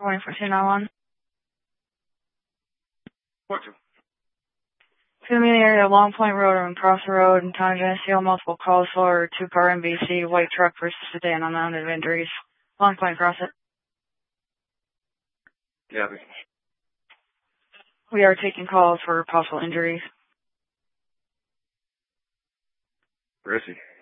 14-1491. What to? To the main area of Long Point Road and Cross the Road and Town Geneseo, multiple calls for 2-car MBC, white truck versus sedan, unmounted injuries. Long Point, cross it. Yeah. We are taking calls for possible injuries. Where is he?